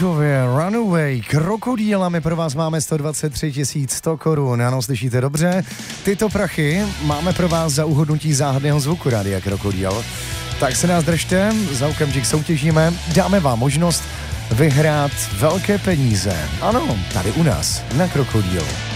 Jově, Runaway, Krokodýlami pro vás máme 123 100 korun. Ano, slyšíte dobře? Tyto prachy máme pro vás za uhodnutí záhadného zvuku Rádia Krokodýl. Tak se nás držte, za okamžik soutěžíme, dáme vám možnost vyhrát velké peníze. Ano, tady u nás, na Krokodýl.